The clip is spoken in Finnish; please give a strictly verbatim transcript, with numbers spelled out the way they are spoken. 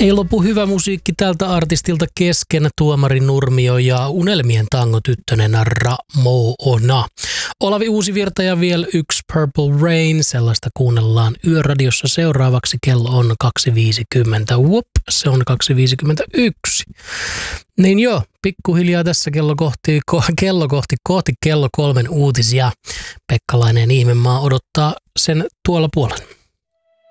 Ei lopu hyvä musiikki tältä artistilta kesken. Tuomari Nurmio ja Unelmien tangotyttönen Ramona. Olavi Uusivirta ja vielä yksi Purple Rain. Sellaista kuunnellaan Yöradiossa seuraavaksi. Kello on kaksi viisikymmentä. Whoop, se on kaksi viisikymmentäyksi. Niin joo, pikkuhiljaa tässä kello kohti, kello kohti, kohti kello kolmen uutisia. Pekkalainen ihmemaa odottaa sen tuolla puolella.